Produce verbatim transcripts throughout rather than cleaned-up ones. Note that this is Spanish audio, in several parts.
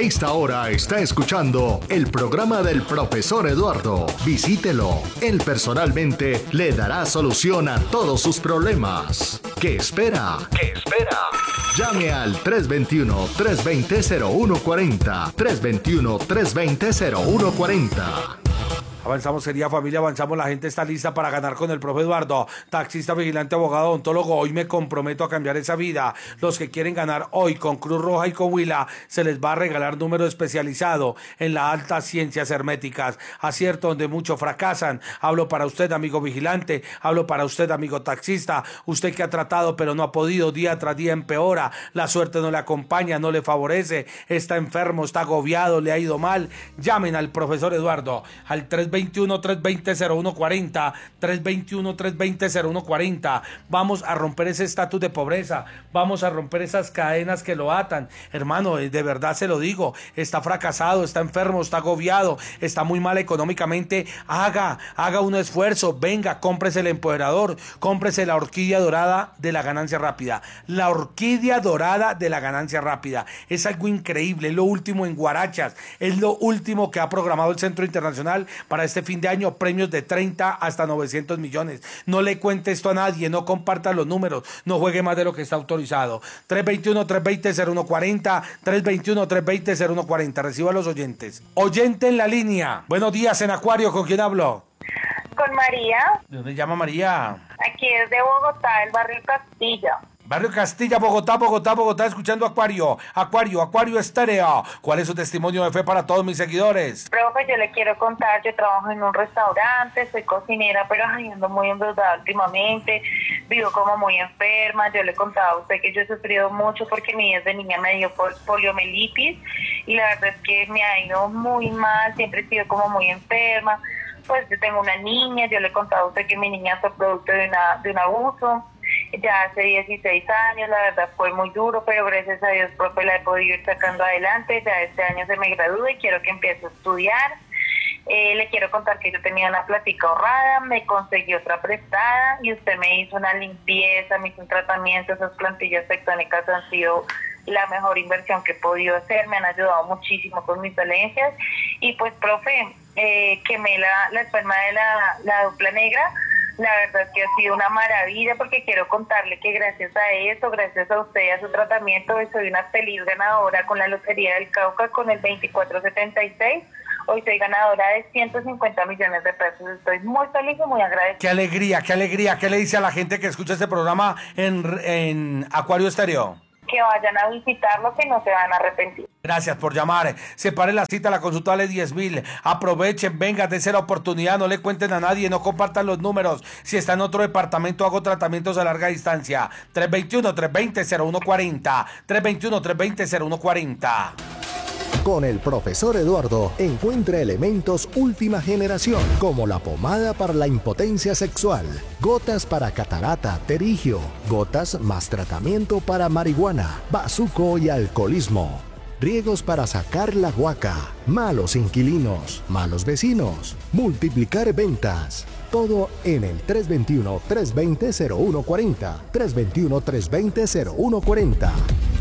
esta hora está escuchando el programa del profesor Eduardo. Visítelo. Él personalmente le dará solución a todos sus problemas. ¿Qué espera? ¿Qué espera? Llame al tres dos uno, tres dos cero, cero uno cuatro cero, tres dos uno, tres dos cero, cero uno cuatro cero. Avanzamos, querida familia, avanzamos. La gente está lista para ganar con el profe Eduardo, taxista, vigilante, abogado, odontólogo. Hoy me comprometo a cambiar esa vida. Los que quieren ganar hoy con Cruz Roja y con Huila, se les va a regalar número especializado en las altas ciencias herméticas. Acierto donde muchos fracasan. Hablo para usted, amigo vigilante. Hablo para usted, amigo taxista. Usted que ha tratado pero no ha podido, día tras día empeora. La suerte no le acompaña, no le favorece. Está enfermo, está agobiado, le ha ido mal. Llamen al profesor Eduardo al tres dos uno, tres dos cero, cero uno cuatro cero, tres dos uno, tres dos cero, cero uno cuatro cero. Vamos a romper ese estatus de pobreza, vamos a romper esas cadenas que lo atan. Hermano, de verdad se lo digo, está fracasado, está enfermo, está agobiado, está muy mal económicamente. Haga, haga un esfuerzo, venga, cómprese el empoderador, cómprese la orquídea dorada de la ganancia rápida. La orquídea dorada de la ganancia rápida es algo increíble, es lo último en guarachas, es lo último que ha programado el Centro Internacional para este fin de año, premios de treinta hasta novecientos millones. No le cuente esto a nadie, no comparta los números, no juegue más de lo que está autorizado. tres dos uno, tres dos cero, cero uno cuatro cero, tres dos uno, tres dos cero, cero uno cuatro cero. Reciba a los oyentes. Oyente en la línea. Buenos días, en Acuario, ¿con quién hablo? Con María. ¿De dónde llama María? Aquí es de Bogotá, el barrio Castilla. Barrio Castilla, Bogotá, Bogotá, Bogotá, escuchando Acuario, Acuario, Acuario Estéreo. ¿Cuál es su testimonio de fe para todos mis seguidores? Profe, yo le quiero contar, yo trabajo en un restaurante, soy cocinera, pero ay, ando muy endeudada últimamente, vivo como muy enferma. Yo le contaba a usted que yo he sufrido mucho porque mi desde niña me dio poliomielitis y la verdad es que me ha ido muy mal, siempre he sido como muy enferma. Pues yo tengo una niña, yo le contaba a usted que mi niña fue producto de, una, de un abuso. Ya hace dieciséis años, la verdad fue muy duro, pero gracias a Dios, profe, la he podido ir sacando adelante. Ya este año se me gradúa y quiero que empiece a estudiar. Eh, le quiero contar que yo tenía una plática ahorrada, me conseguí otra prestada y usted me hizo una limpieza, me hizo un tratamiento. Esas plantillas tectónicas han sido la mejor inversión que he podido hacer, me han ayudado muchísimo con mis dolencias. Y pues, profe, eh, quemé la, la esperma de la, la dupla negra. La verdad es que ha sido una maravilla porque quiero contarle que gracias a eso, gracias a usted y a su tratamiento, hoy soy una feliz ganadora con la Lotería del Cauca con el veinticuatro setenta y seis. Hoy soy ganadora de ciento cincuenta millones de pesos. Estoy muy feliz y muy agradecida. Qué alegría, qué alegría. ¿Qué le dice a la gente que escucha este programa en, en Acuario Estéreo? Que vayan a visitarlo, que no se van a arrepentir. Gracias por llamar. Separe la cita, la consulta vale diez mil. Aprovechen, vengan, dense la oportunidad, no le cuenten a nadie, no compartan los números. Si está en otro departamento, hago tratamientos a larga distancia. tres dos uno, tres dos cero, cero uno cuatro cero. tres dos uno, tres dos cero, cero uno cuatro cero. Con el profesor Eduardo encuentra elementos última generación como la pomada para la impotencia sexual, gotas para catarata, terigio, gotas más tratamiento para marihuana, bazuco y alcoholismo, riegos para sacar la guaca, malos inquilinos, malos vecinos, multiplicar ventas. Todo en el tres dos uno, tres dos cero, cero uno cuatro cero, tres dos uno, tres dos cero, cero uno cuatro cero.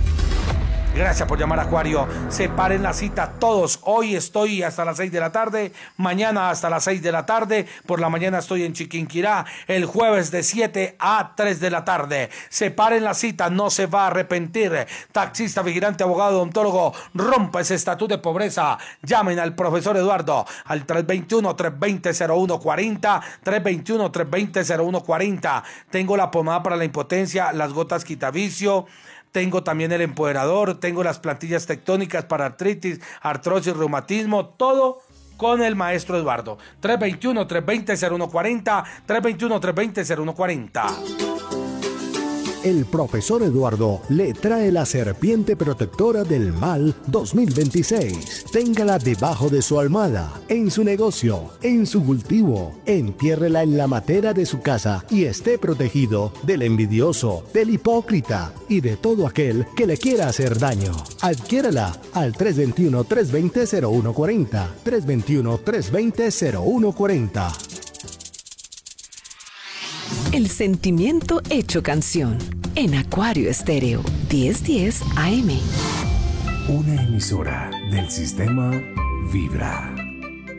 Gracias por llamar, Acuario. Separen la cita todos. Hoy estoy hasta las seis de la tarde, mañana hasta las seis de la tarde, por la mañana estoy en Chiquinquirá, el jueves de siete a tres de la tarde. Separen la cita, no se va a arrepentir. Taxista, vigilante, abogado, odontólogo, rompa ese estatus de pobreza. Llamen al profesor Eduardo al tres dos uno, tres dos cero, cero uno cuatro cero, tres dos uno, tres dos cero, cero uno cuatro cero. Tengo la pomada para la impotencia, las gotas quitavicio. Tengo también el empoderador, tengo las plantillas tectónicas para artritis, artrosis, reumatismo, todo con el maestro Eduardo. tres dos uno, tres dos cero, cero uno cuatro cero, tres dos uno, tres dos cero, cero uno cuatro cero. El profesor Eduardo le trae la serpiente protectora del mal dos mil veintiséis. Téngala debajo de su almohada, en su negocio, en su cultivo. Entiérrela en la matera de su casa y esté protegido del envidioso, del hipócrita y de todo aquel que le quiera hacer daño. Adquiérala al tres dos uno, tres dos cero, cero uno cuatro cero, tres dos uno, tres dos cero, cero uno cuatro cero. El sentimiento hecho canción en Acuario Estéreo diez diez A M. Una emisora del sistema Vibra.